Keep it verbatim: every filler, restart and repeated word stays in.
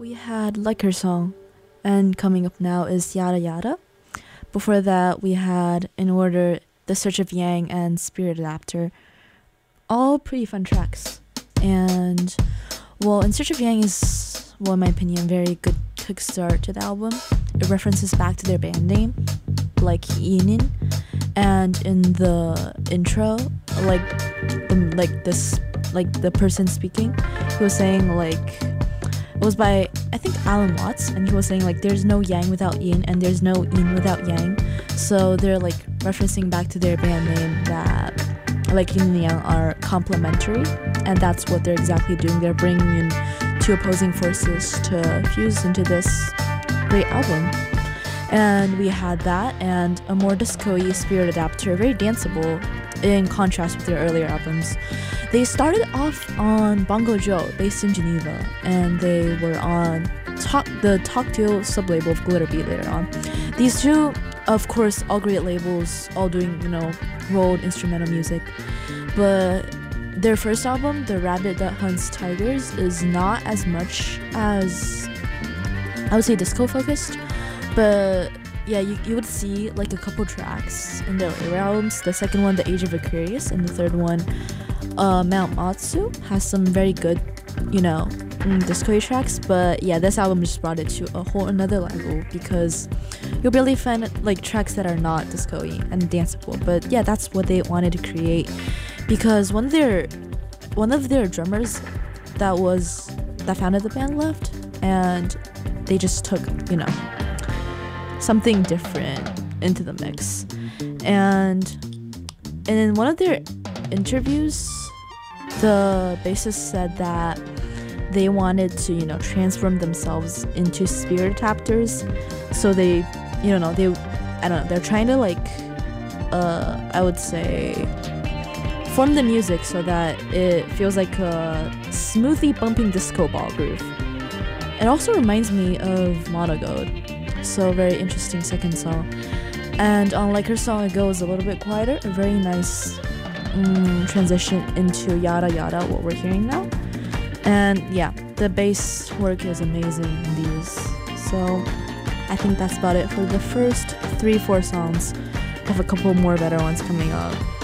we had Like Her Song, and coming up now is Yada Yada. Before that, we had In Order, The Search of Yang, and Spirit Adapter. All pretty fun tracks. And, well, In Search of Yang is, well, in my opinion, a very good kickstart to the album. It references back to their band name, like Yinin. And in the intro, like, the, like this, like the person speaking, he was saying like, it was by, I think, Alan Watts, and he was saying like there's no yang without yin and there's no yin without yang. So they're like referencing back to their band name that like yin and yang are complementary, and that's what they're exactly doing. They're bringing in two opposing forces to fuse into this great album. And we had that and a more disco-y Spirit Adapter, very danceable in contrast with their earlier albums. They started off on Bongo Joe, based in Geneva, and they were on Talk, the Talkdeal sub-label of Glitterbeat later on. These two, of course, all great labels, all doing, you know, rolled instrumental music. But their first album, The Rabbit That Hunts Tigers, is not as much as, I would say, disco-focused. But yeah, you, you would see like a couple tracks in their later albums. The second one, The Age of Aquarius, and the third one, uh, Mount Matsu, has some very good, you know, mm, disco tracks. But yeah, this album just brought it to a whole another level because you'll really find like tracks that are not disco-y and danceable. But yeah, that's what they wanted to create, because one of their one of their drummers that was that founded the band left, and they just took, you know, something different into the mix. And and in one of their interviews, the bassist said that they wanted to, you know, transform themselves into Spirit Adapters. So they, you know, they, I don't know, they're trying to like, uh, I would say, form the music so that it feels like a smoothly bumping disco ball groove. It also reminds me of Monogode. So very interesting second song. And on Like Her Song, it goes a little bit quieter, a very nice mm, transition into Yada Yada, what we're hearing now. And yeah, the bass work is amazing in these. So I think that's about it for the first three, four songs. I have a couple more better ones coming up.